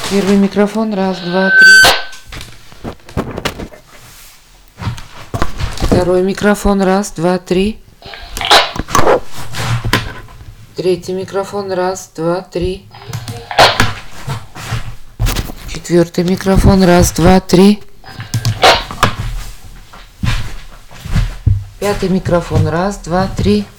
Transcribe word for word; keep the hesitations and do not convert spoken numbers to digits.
Первый микрофон. Раз, два, три. Второй микрофон. Раз, два, три. Третий микрофон. Раз, два, три. Четвертый микрофон. Раз, два, три. Пятый микрофон. Раз, два, три.